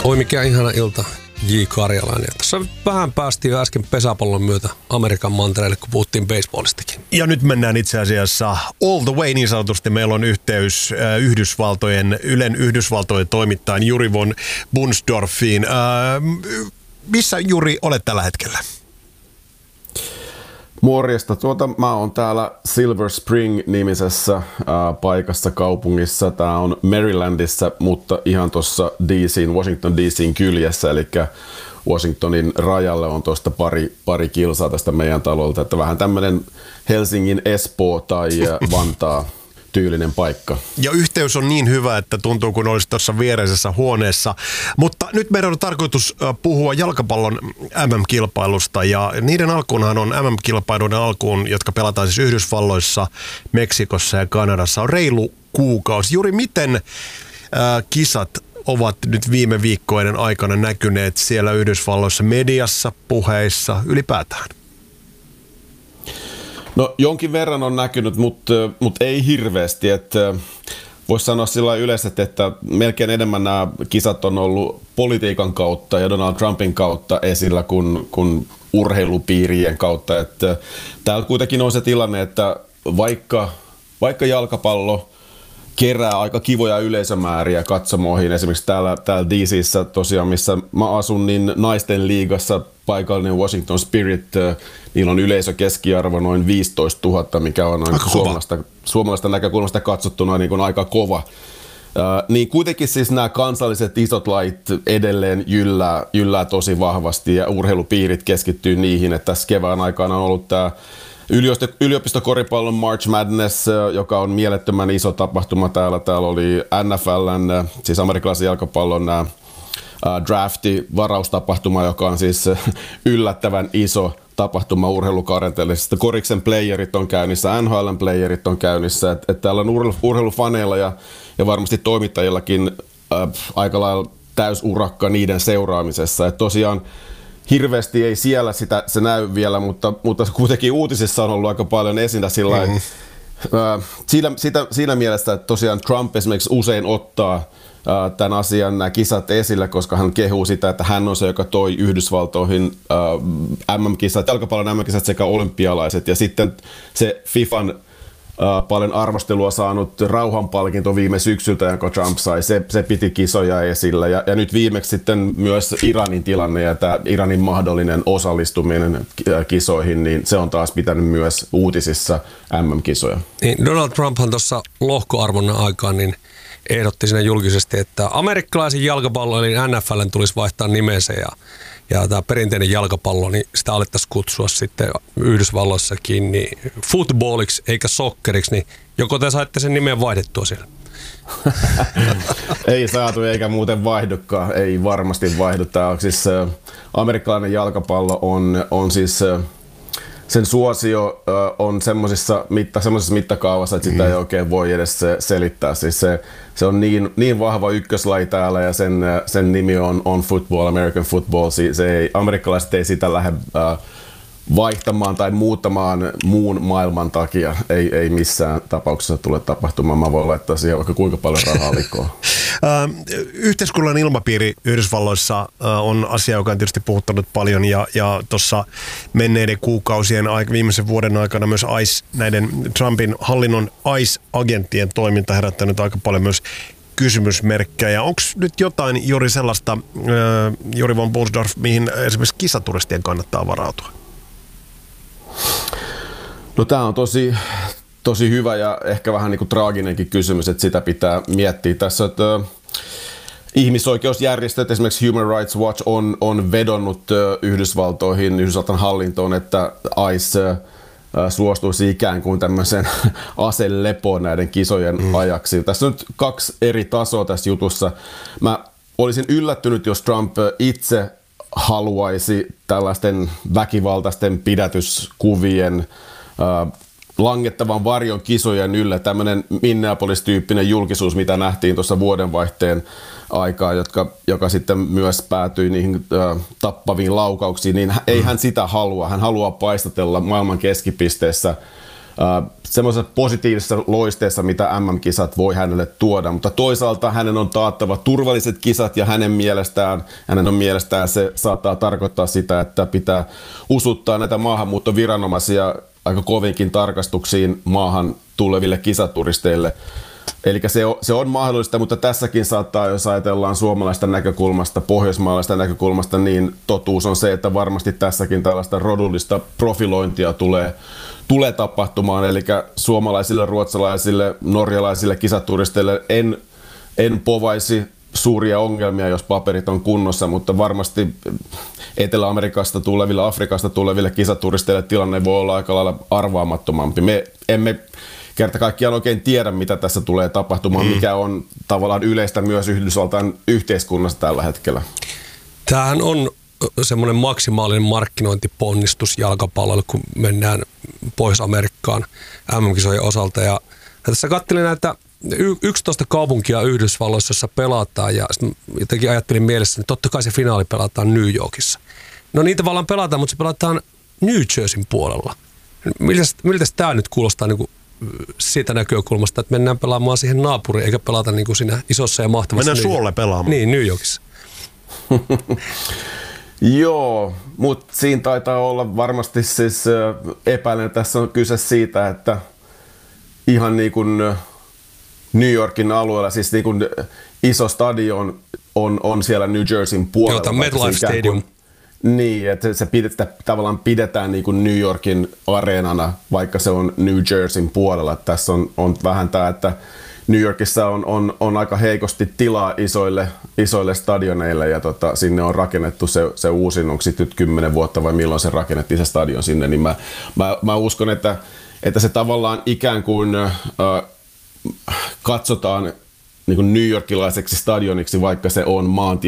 Oi mikä ihana ilta, J. Karjalainen. Tässä vähän päästiin jo äsken pesäpallon myötä Amerikan mantereelle, kun puhuttiin baseballistakin. Ja nyt mennään itse asiassa all the way niin sanotusti. Meillä on yhteys Ylen Yhdysvaltojen toimittajan Juri von Bunsdorfiin. Missä Juri olet tällä hetkellä? Morjesta. Mä oon täällä Silver Spring-nimisessä paikassa kaupungissa. Tää on Marylandissa, mutta ihan tuossa Washington DC:n kyljessä, eli Washingtonin rajalle on tuosta pari kilsaa tästä meidän talolta. Että vähän tämmönen Helsingin Espoo tai Vantaa tyylinen paikka. Ja yhteys on niin hyvä, että tuntuu kun olisi tuossa viereisessä huoneessa. Mutta nyt meidän on tarkoitus puhua jalkapallon MM-kilpailusta. Ja niiden alkuunhan on MM-kilpailuiden alkuun, jotka pelataan siis Yhdysvalloissa, Meksikossa ja Kanadassa, on reilu kuukausi. Juuri miten kisat ovat nyt viime viikkoiden aikana näkyneet siellä Yhdysvalloissa mediassa, puheissa, ylipäätään? No jonkin verran on näkynyt, mutta ei hirveästi. Voisi sanoa sillä yleisesti, että melkein enemmän nämä kisat on ollut politiikan kautta ja Donald Trumpin kautta esillä kuin urheilupiirien kautta. Täällä kuitenkin on se tilanne, että vaikka jalkapallo kerää aika kivoja yleisömääriä katsomoihin. Esimerkiksi täällä DC:ssä tosiaan, missä mä asun, niin naisten liigassa paikallinen Washington Spirit, niillä on yleisökeskiarvo noin 15 000, mikä on noin suomalaista näkökulmasta katsottuna niin kuin aika kova. Niin kuitenkin siis nämä kansalliset isot lajit edelleen jyllää tosi vahvasti ja urheilupiirit keskittyy niihin, että tässä kevään aikana on ollut tämä yliopistokoripallon March Madness, joka on mielettömän iso tapahtuma täällä. Täällä oli NFLn, siis amerikkalaisen jalkapallon drafti-varaustapahtuma, joka on siis yllättävän iso tapahtuma urheilukarenteelle. Sitten koriksen playerit on käynnissä, NHLn playerit on käynnissä. Että täällä on urheilufaneilla ja varmasti toimittajillakin aika lailla täysurakka niiden seuraamisessa. Et tosiaan hirveästi ei siellä se näy vielä, mutta kuitenkin uutisissa on ollut aika paljon esillä siinä mielessä, että tosiaan Trump esimerkiksi usein ottaa tämän asian, nämä kisat esille, koska hän kehuu sitä, että hän on se, joka toi Yhdysvaltoihin MM-kisat, jalkapallon MM-kisat sekä olympialaiset, ja sitten se FIFAn paljon arvostelua saanut rauhanpalkinto viime syksyltä, jonka Trump sai, se piti kisoja esillä. Ja nyt viimeksi sitten myös Iranin tilanne ja tämä Iranin mahdollinen osallistuminen kisoihin, niin se on taas pitänyt myös uutisissa MM-kisoja. Niin Donald Trumphan tuossa lohkoarvonnan aikaan niin ehdotti sinne julkisesti, että amerikkalaisen jalkapallo eli NFLn tulisi vaihtaa nimensä ja tämä perinteinen jalkapallo, niin sitä alettaisiin kutsua sitten Yhdysvalloissakin niin footballiksi eikä socceriksi, niin joko te saitte sen nimen vaihdettua siellä? Ei saatu eikä muuten vaihdukaan, ei varmasti vaihdu. Tämä siis amerikkalainen jalkapallo on siis sen suosio on semmoisessa mittakaavassa, että sitä ei oikein voi edes selittää. Siis se on niin vahva ykköslaji täällä ja sen nimi on football, American football. Amerikkalaiset ei sitä lähde vaihtamaan tai muuttamaan muun maailman takia. Ei missään tapauksessa tule tapahtumaan. Mä voin laittaa siihen vaikka kuinka paljon rahaa likoon. Yhteiskunnan ilmapiiri Yhdysvalloissa on asia, joka on tietysti puhuttanut paljon ja tuossa menneiden kuukausien viimeisen vuoden aikana myös näiden Trumpin hallinnon ICE-agenttien toiminta herättänyt aika paljon myös kysymysmerkkejä. Onko nyt jotain juuri sellaista, Juri von Bunsdorf, mihin esimerkiksi kisaturistien kannattaa varautua? No tämä on tosi hyvä ja ehkä vähän niin kuin traaginenkin kysymys, että sitä pitää miettiä tässä, että ihmisoikeusjärjestöt, esimerkiksi Human Rights Watch on vedonnut Yhdysvaltain hallintoon, että ICE suostuisi ikään kuin tämmöiseen aselepoon näiden kisojen ajaksi. Tässä on nyt 2 eri tasoa tässä jutussa. Mä olisin yllättynyt, jos Trump itse haluaisi tällaisten väkivaltaisten pidätyskuvien langettavan varjon kisojen yllä, tämmöinen Minneapolis-tyyppinen julkisuus, mitä nähtiin tuossa vuodenvaihteen aikaa, joka sitten myös päätyi niihin tappaviin laukauksiin, niin ei hän sitä halua. Hän haluaa paistatella maailman keskipisteessä semmoisessa positiivisessa loisteessa, mitä MM-kisat voi hänelle tuoda, mutta toisaalta hänen on taattava turvalliset kisat ja hänen mielestään se saattaa tarkoittaa sitä, että pitää usuttaa näitä maahanmuuttoviranomaisia aika kovinkin tarkastuksiin maahan tuleville kisaturisteille. Eli se on mahdollista, mutta tässäkin saattaa, jos ajatellaan suomalaista näkökulmasta, pohjoismaalaista näkökulmasta, niin totuus on se, että varmasti tässäkin tällaista rodullista profilointia tulee tapahtumaan. Eli suomalaisille, ruotsalaisille, norjalaisille kisaturisteille en povaisi suuria ongelmia, jos paperit on kunnossa, mutta varmasti Etelä-Amerikasta tuleville, Afrikasta tuleville kisaturisteille tilanne voi olla aika lailla arvaamattomampi. Me emme kerta kaikkiaan oikein tiedä, mitä tässä tulee tapahtumaan, mikä on tavallaan yleistä myös Yhdysvaltain yhteiskunnassa tällä hetkellä. Tämähän on semmoinen maksimaalinen markkinointiponnistus jalkapallolle, kun mennään Pohjois-Amerikkaan MM-kisojen osalta. Ja tässä katselin näitä 11 kaupunkia Yhdysvalloissa, jossa pelataan, ja jotenkin ajattelin mielessä, että totta kai se finaali pelataan New Yorkissa. No niin tavallaan pelataan, mutta se pelataan New Jerseyn puolella. Miltä tämä nyt kuulostaa niin kuin siitä näkökulmasta, että mennään pelaamaan siihen naapuriin, eikä pelata niin kuin siinä isossa ja mahtavassa. Mennään suolle pelaamaan. Niin, New Yorkissa. Joo, mutta siinä taitaa olla varmasti siis epäilen, että tässä on kyse siitä, että ihan niin kuin New Yorkin alueella, siis niin kuin iso stadion on siellä New Jerseyn puolella. Joo, MetLife Stadium. Niin, että sitä tavallaan pidetään niin kuin New Yorkin areenana, vaikka se on New Jerseyn puolella. Tässä on vähän tämä, että New Yorkissa on aika heikosti tilaa isoille stadioneille ja sinne on rakennettu se uusin, onko sitten nyt 10 vuotta vai milloin se rakennettiin se stadion sinne, niin mä uskon, että se tavallaan ikään kuin katsotaan niin kuin New Yorkilaiseksi stadioniksi, vaikka se on